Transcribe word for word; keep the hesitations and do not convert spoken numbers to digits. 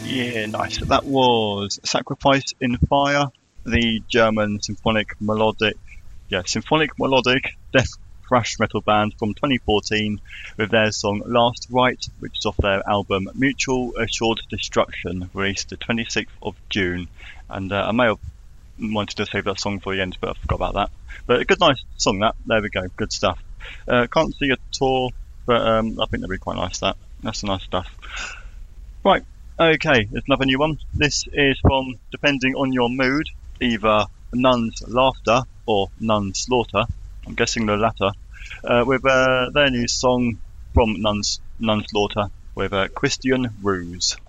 Yeah, nice. That was Sacrifice in Fire, the German symphonic melodic, yeah, symphonic melodic death thrash metal band from twenty fourteen with their song Last Rite, which is off their album Mutual Assured Destruction, released the twenty-sixth of June. And uh, I may have wanted to save that song for the end, but I forgot about that. But a good, nice song that. There we go. Good stuff. Uh, can't see a tour, but um, I think that'd be quite nice. That that's some nice stuff. Right. Okay, there's another new one. This is from, depending on your mood, either Nun's Laughter or Nun's Slaughter. I'm guessing the latter. Uh, with uh, their new song from Nun's Nun's Slaughter with uh, Christian Ruse.